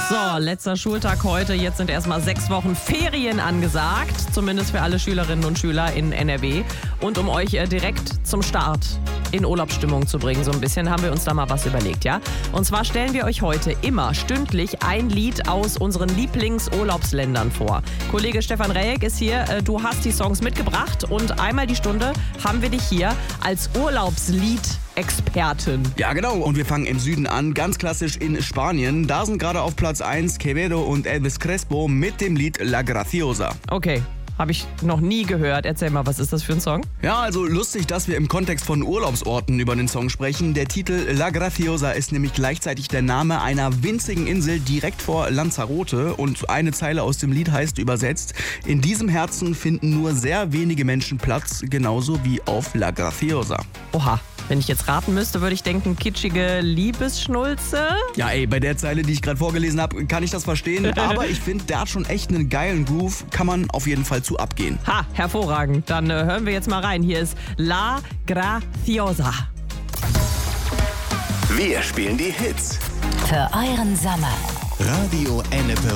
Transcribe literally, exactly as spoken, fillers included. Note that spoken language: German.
So, letzter Schultag heute. Jetzt sind erstmal sechs Wochen Ferien angesagt. Zumindest für alle Schülerinnen und Schüler in N R W. Und um euch äh, direkt zum Start in Urlaubsstimmung zu bringen, so ein bisschen, haben wir uns da mal was überlegt, ja? Und zwar stellen wir euch heute immer stündlich ein Lied aus unseren Lieblingsurlaubsländern vor. Kollege Stefan Rejek ist hier. Äh, du hast die Songs mitgebracht und einmal die Stunde haben wir dich hier als Urlaubslied-Expertin. Ja, genau. Und wir fangen im Süden an, ganz klassisch in Spanien. Da sind gerade auf Platz eins Quevedo und Elvis Crespo mit dem Lied La Graciosa. Okay. Habe ich noch nie gehört. Erzähl mal, was ist das für ein Song? Ja, also lustig, dass wir im Kontext von Urlaubsorten über den Song sprechen. Der Titel La Graciosa ist nämlich gleichzeitig der Name einer winzigen Insel direkt vor Lanzarote. Und eine Zeile aus dem Lied heißt übersetzt: In diesem Herzen finden nur sehr wenige Menschen Platz, genauso wie auf La Graciosa. Oha. Wenn ich jetzt raten müsste, würde ich denken, kitschige Liebesschnulze. Ja, ey, bei der Zeile, die ich gerade vorgelesen habe, kann ich das verstehen. Aber ich finde, der hat schon echt einen geilen Groove. Kann man auf jeden Fall zu abgehen. Ha, hervorragend. Dann äh, hören wir jetzt mal rein. Hier ist La Graciosa. Wir spielen die Hits Für euren Sommer. Radio Ennepe